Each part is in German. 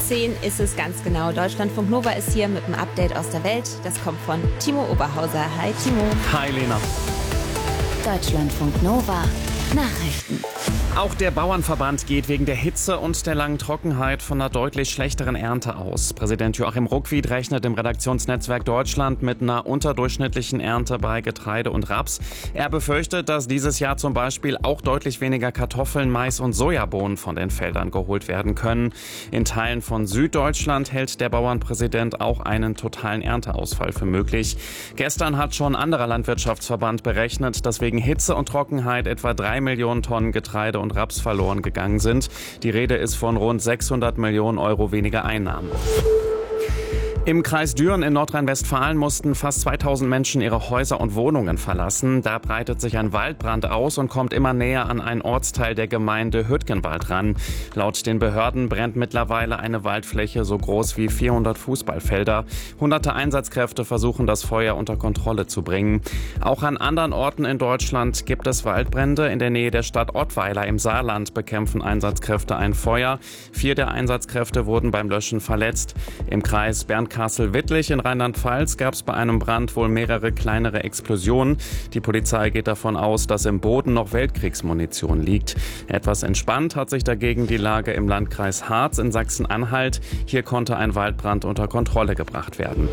10 ist es ganz genau. Deutschlandfunk Nova ist hier mit einem Update aus der Welt. Das kommt von Timo Oberhauser. Hi Timo. Hi Lena. Deutschlandfunk Nova Nachrichten. Auch der Bauernverband geht wegen der Hitze und der langen Trockenheit von einer deutlich schlechteren Ernte aus. Präsident Joachim Ruckwied rechnet im Redaktionsnetzwerk Deutschland mit einer unterdurchschnittlichen Ernte bei Getreide und Raps. Er befürchtet, dass dieses Jahr zum Beispiel auch deutlich weniger Kartoffeln, Mais und Sojabohnen von den Feldern geholt werden können. In Teilen von Süddeutschland hält der Bauernpräsident auch einen totalen Ernteausfall für möglich. Gestern hat schon ein anderer Landwirtschaftsverband berechnet, dass wegen Hitze und Trockenheit etwa 3 Millionen Tonnen Getreide und Raps verloren gegangen sind. Die Rede ist von rund 600 Millionen Euro weniger Einnahmen. Im Kreis Düren in Nordrhein-Westfalen mussten fast 2000 Menschen ihre Häuser und Wohnungen verlassen. Da breitet sich ein Waldbrand aus und kommt immer näher an einen Ortsteil der Gemeinde Hüttgenwald ran. Laut den Behörden brennt mittlerweile eine Waldfläche so groß wie 400 Fußballfelder. Hunderte Einsatzkräfte versuchen, das Feuer unter Kontrolle zu bringen. Auch an anderen Orten in Deutschland gibt es Waldbrände. In der Nähe der Stadt Ottweiler im Saarland bekämpfen Einsatzkräfte ein Feuer. 4 der Einsatzkräfte wurden beim Löschen verletzt. Im Kreis Bernkastel-Wittlich in Rheinland-Pfalz gab es bei einem Brand wohl mehrere kleinere Explosionen. Die Polizei geht davon aus, dass im Boden noch Weltkriegsmunition liegt. Etwas entspannt hat sich dagegen die Lage im Landkreis Harz in Sachsen-Anhalt. Hier konnte ein Waldbrand unter Kontrolle gebracht werden.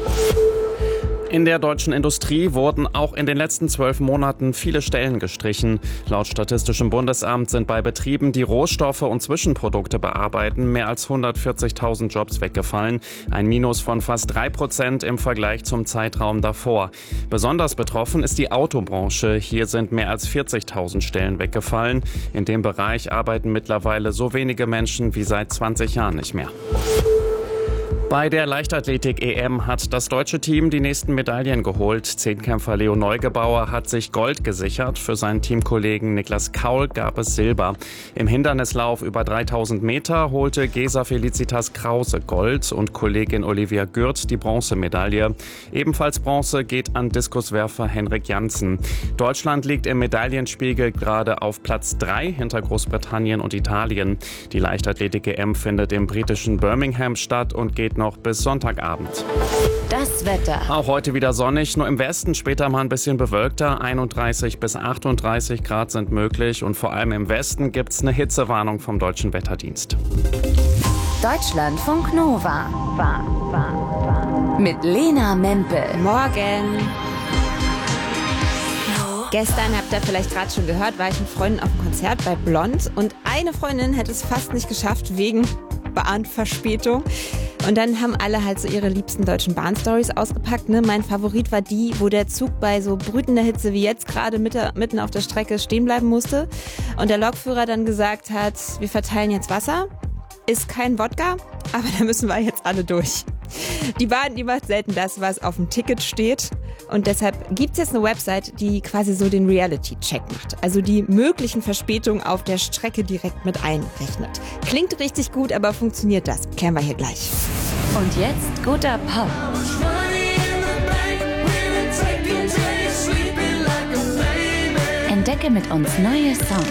In der deutschen Industrie wurden auch in den letzten 12 Monaten viele Stellen gestrichen. Laut Statistischem Bundesamt sind bei Betrieben, die Rohstoffe und Zwischenprodukte bearbeiten, mehr als 140.000 Jobs weggefallen. Ein Minus von fast 3% im Vergleich zum Zeitraum davor. Besonders betroffen ist die Autobranche. Hier sind mehr als 40.000 Stellen weggefallen. In dem Bereich arbeiten mittlerweile so wenige Menschen wie seit 20 Jahren nicht mehr. Bei der Leichtathletik-EM hat das deutsche Team die nächsten Medaillen geholt. Zehnkämpfer Leo Neugebauer hat sich Gold gesichert. Für seinen Teamkollegen Niklas Kaul gab es Silber. Im Hindernislauf über 3000 Meter holte Gesa Felicitas Krause Gold und Kollegin Olivia Gürt die Bronzemedaille. Ebenfalls Bronze geht an Diskuswerfer Henrik Janssen. Deutschland liegt im Medaillenspiegel gerade auf Platz 3 hinter Großbritannien und Italien. Die Leichtathletik-EM findet im britischen Birmingham statt und geht noch bis Sonntagabend. Das Wetter. Auch heute wieder sonnig, nur im Westen später mal ein bisschen bewölkter. 31 bis 38 Grad sind möglich und vor allem im Westen gibt es eine Hitzewarnung vom Deutschen Wetterdienst. Deutschlandfunk Nova. Mit Lena Mempel. Morgen. Gestern, habt ihr vielleicht gerade schon gehört, war ich mit Freunden auf einem Konzert bei Blond und eine Freundin hätte es fast nicht geschafft wegen Bahnverspätung. Und dann haben alle halt so ihre liebsten deutschen Bahnstories ausgepackt. Ne? Mein Favorit war die, wo der Zug bei so brütender Hitze wie jetzt gerade mitten auf der Strecke stehen bleiben musste. Und der Lokführer dann gesagt hat, wir verteilen jetzt Wasser. Ist kein Wodka, aber da müssen wir jetzt alle durch. Die Bahn, die macht selten das, was auf dem Ticket steht. Und deshalb gibt es jetzt eine Website, die quasi so den Reality-Check macht. Also die möglichen Verspätungen auf der Strecke direkt mit einrechnet. Klingt richtig gut, aber funktioniert das? Klären wir hier gleich. Und jetzt guter Pop. Entdecke mit uns neue Songs.